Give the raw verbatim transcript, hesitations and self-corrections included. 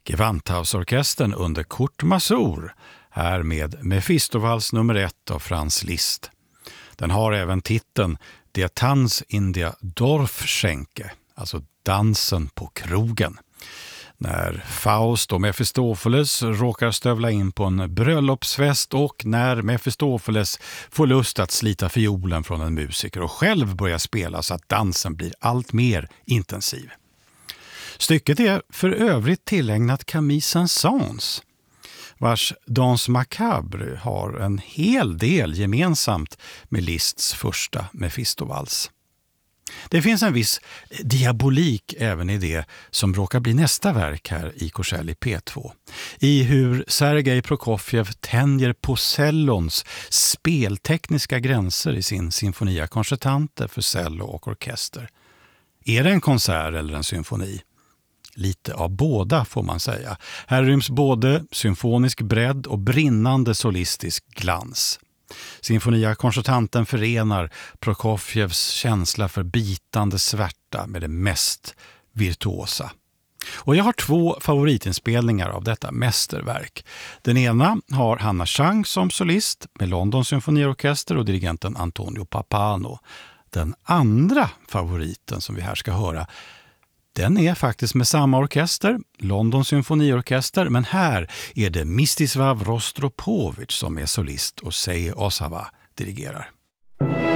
Gewandhausorkestern under Kurt Masur, här med Mefistovals nummer ett av Franz Liszt. Den har även titeln Der Tanz in der Dorfschenke, alltså dansen på krogen. När Faust och Mefistofeles råkar stövla in på en bröllopsfest och när Mefistofeles får lust att slita fiolen från en musiker och själv börjar spela så att dansen blir allt mer intensiv. Stycket är för övrigt tillägnat Camille Saint-Saëns, vars Danse Macabre har en hel del gemensamt med Liszts första Mefistovals. Det finns en viss diabolik även i det som råkar bli nästa verk här i Korsell i P två. I hur Sergej Prokofjev tänjer på cellons speltekniska gränser i sin Sinfonia Concertante för cello och orkester. Är det en konsert eller en symfoni? Lite av båda får man säga. Här ryms både symfonisk bredd och brinnande solistisk glans. Sinfonia Concertanten förenar Prokofjevs känsla för bitande svärta med det mest virtuosa. Och jag har två favoritinspelningar av detta mästerverk. Den ena har Hanna Chang som solist med London Symfoniorkester och dirigenten Antonio Pappano. Den andra favoriten som vi här ska höra, den är faktiskt med samma orkester, London Symfoniorkester, men här är det Mstislav Rostropovich som är solist och Seiji Osawa dirigerar.